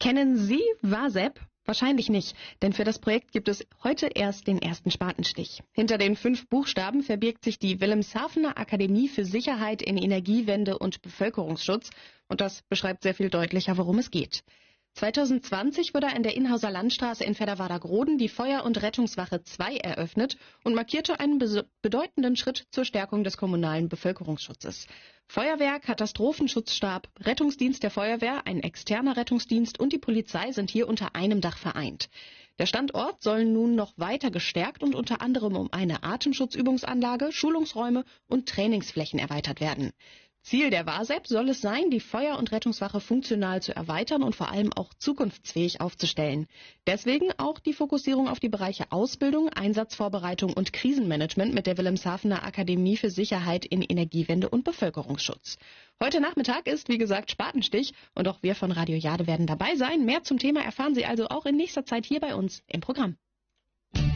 Kennen Sie WASEP? Wahrscheinlich nicht, denn für das Projekt gibt es heute erst den ersten Spatenstich. Hinter den 5 Buchstaben verbirgt sich die Wilhelmshavener Akademie für Sicherheit in Energiewende und Bevölkerungsschutz und das beschreibt sehr viel deutlicher, worum es geht. 2020 wurde an der Inhauser Landstraße in Fedderwarder-Groden die Feuer- und Rettungswache 2 eröffnet und markierte einen bedeutenden Schritt zur Stärkung des kommunalen Bevölkerungsschutzes. Feuerwehr, Katastrophenschutzstab, Rettungsdienst der Feuerwehr, ein externer Rettungsdienst und die Polizei sind hier unter einem Dach vereint. Der Standort soll nun noch weiter gestärkt und unter anderem um eine Atemschutzübungsanlage, Schulungsräume und Trainingsflächen erweitert werden. Ziel der WASEP soll es sein, die Feuer- und Rettungswache funktional zu erweitern und vor allem auch zukunftsfähig aufzustellen. Deswegen auch die Fokussierung auf die Bereiche Ausbildung, Einsatzvorbereitung und Krisenmanagement mit der Wilhelmshavener Akademie für Sicherheit in Energiewende und Bevölkerungsschutz. Heute Nachmittag ist, wie gesagt, Spatenstich und auch wir von Radio Jade werden dabei sein. Mehr zum Thema erfahren Sie also auch in nächster Zeit hier bei uns im Programm.